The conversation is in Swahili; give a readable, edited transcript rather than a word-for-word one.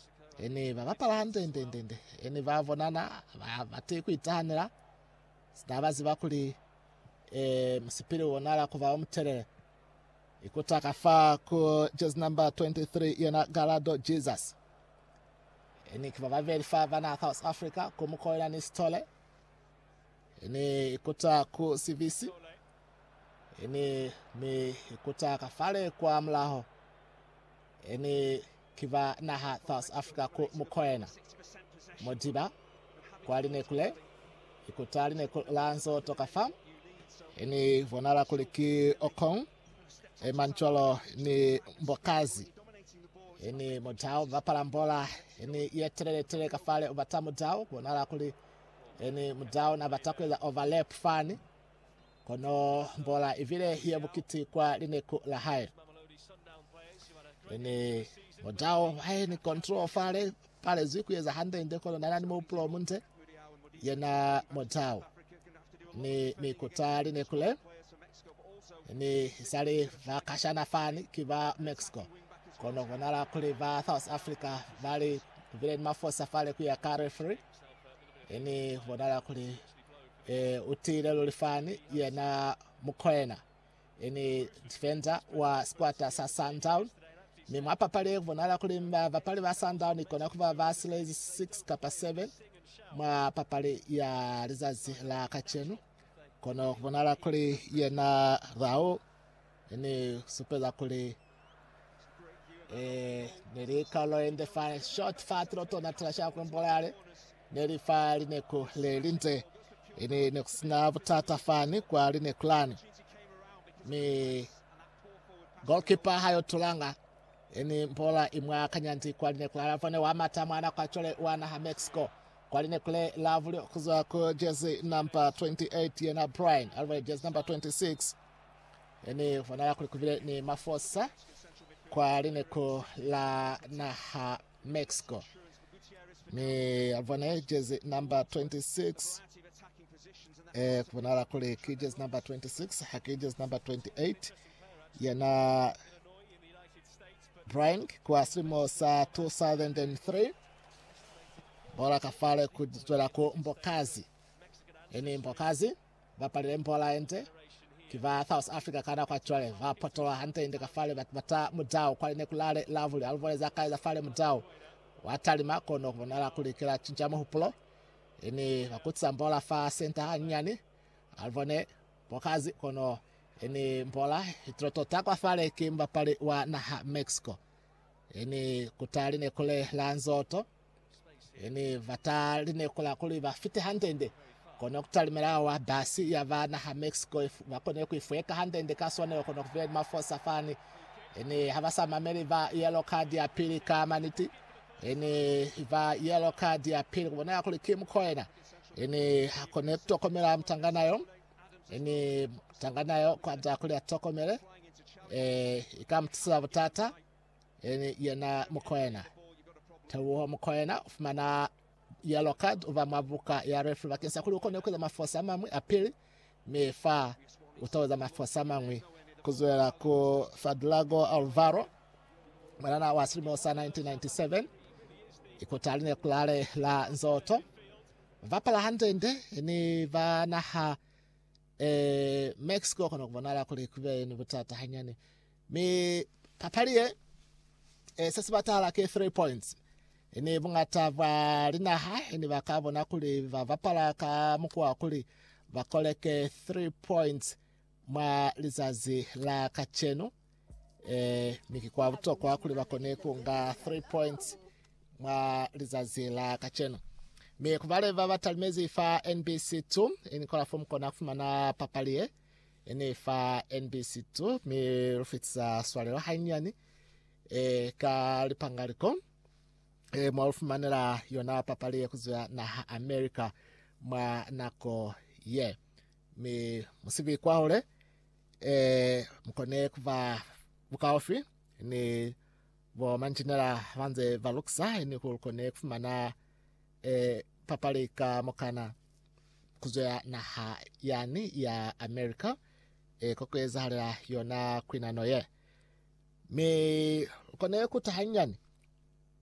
eni vavapala handendendende eni vavonana vati kuitanira sinavaziva kuli msipiri wonala kuva umuterere ikuti akafa ku jezi number 23 yena Galado Jesus eni kiva vaverifa vana South Africa kumukolela ni Stole eni ikuta ku CVC eni mi ikuta kafale kwa mlaho eni kiva naha South Africa ku mukoena Modiba kwa line kule ikuta line lanzo toka fam eni vonala kuliki Okong Mancholo ni Mbokazi eni Mudau vapala mbola eni yetere kafale ubata Mudau vonala kuli eni Mudau na batakweza overlap fani kono mbola ivile hiya bukiti kwa line la hae eni Mudau hae ni control fale pale ziku yeza handa indeko na nani muplo munte yena Mudau ni mikuta line kule ni sali vakashana fani kiva Mexico kono konala kuli va South Africa vali vile mafosa fale kuya car referee eni vonala kuli utile lulifani yena Mukwena eni defender wa squatter sa Sundown ni mwapa pale vonala kuli vapale va Sundown ikona kuva vasilezi 6-7 mwa papale ya rizazi la Kachenu kono vonala kuli yena Rao eni supeza kuli neri kalo ende fa short fatro to na trasha kumbolale neri fa line ko le linte eni nekusina butata fani kwa line klani mi goalkeeper hayo tulanga eni mbola imwa kanyanti kwa line klani fane wa matamana kwa chole wana ha Mexico kwa line kule lavuli kuzwa ko jersey number 28 yena Brian alwa jersey number 26 eni vanala kuli kuvile ni mafosa kwa line ko la na ha Mexico ni alvane jersey number 26 vanala kuli ki jersey number 26 haki jersey number 28 yena Brian kwa simo sa 2003 bola kafale kujitola ko Mbokazi eni Mbokazi vapalile mbola ente kiva South Africa kana kwa chole vapotola hante inde kafale bata Mudau kwa line kulale lavuli alvoleza kaiza fale Mudau watalima kono vonala kulikira chinjamo hupulo eni vakutsa mbola fa center anyani alvone Mbokazi kono eni mbola itrotota kwa fale kimba pale wa na Mexico eni kutaline kule lanzoto eni vataline kula kuli vafite handende kono kutalimela wa basi ya vana ha Mexico vakone kuifueka handende kasone kono kuvile mafosa fani eni havasa mameli va yellow card ya pili kamaniti eni va yellow card ya pili kubona kuli Kimkoena eni hakone kutokomela mtanganayo eni mtanganayo kwanza kuli atokomele ikamtisa butata eni yena Mukoena tewo Mukoena ufumana yellow card uva mavuka ya referee vakensa kuli ukone kweza mafosa mamwe apili mefa utoza mafosa mamwe kuzwela ku Fadlago Alvaro mwana wa Srimosa 1997 ikotaline kulale la nzoto vapala handende ni vanaha Mexico kono kubonala kuli kube ni butata hanyani mi papalie sasa batala ke 3 points eni bungata valinaha eni vakabona kuli vapala ka mukwa kuli vakoleke 3 points mwa lizazi la Kachenu mikikwa butoko kuli vakone kunga 3 points mwa lizazi la Kachenu mi kuvale vatalimezi fa NBC2 eni kola fomu kona kufumana papalie eni fa NBC2 mi rufitsa swalelo hanyani ka lipangaliko mwarufu manela yona papalie kuzwa na America mwa nako ye mi musivi kwa hule mkone kuva bukaofi ni vo manjinela vanze valuksa ni kulkone kufumana papalika mokana kuzwa na yani ya America kokweza halila yona kwinano ye mi kone kutahanyani